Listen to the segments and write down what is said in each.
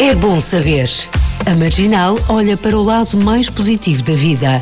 É bom saber. A Marginal olha para o lado mais positivo da vida.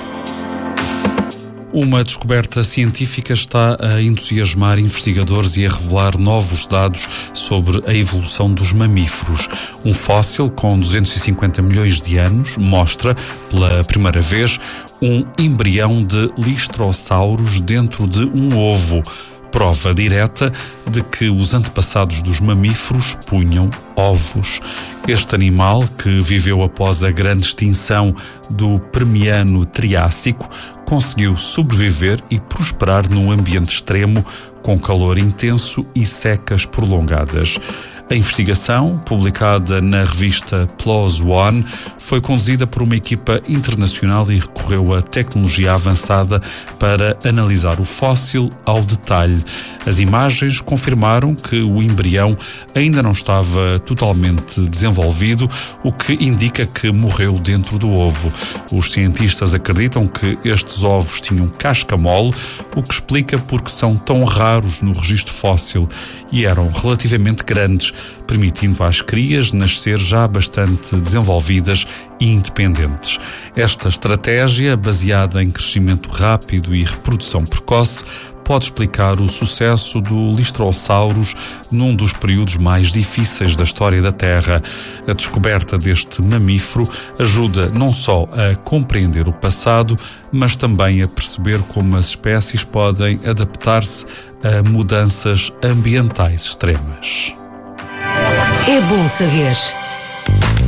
Uma descoberta científica está a entusiasmar investigadores e a revelar novos dados sobre a evolução dos mamíferos. Um fóssil com 250 milhões de anos mostra, pela primeira vez, um embrião de listrossauros dentro de um ovo. Prova direta de que os antepassados dos mamíferos punham ovos. Este animal, que viveu após a grande extinção do Permiano-Triássico, conseguiu sobreviver e prosperar num ambiente extremo, com calor intenso e secas prolongadas. A investigação, publicada na revista PLOS ONE, foi conduzida por uma equipa internacional e recorreu a tecnologia avançada para analisar o fóssil ao detalhe. As imagens confirmaram que o embrião ainda não estava totalmente desenvolvido, o que indica que morreu dentro do ovo. Os cientistas acreditam que estes ovos tinham casca mole, o que explica porque são tão raros no registro fóssil e eram relativamente grandes, permitindo às crias nascer já bastante desenvolvidas e independentes. Esta estratégia, baseada em crescimento rápido e reprodução precoce, pode explicar o sucesso do Listrosaurus num dos períodos mais difíceis da história da Terra. A descoberta deste mamífero ajuda não só a compreender o passado, mas também a perceber como as espécies podem adaptar-se a mudanças ambientais extremas. É bom saber.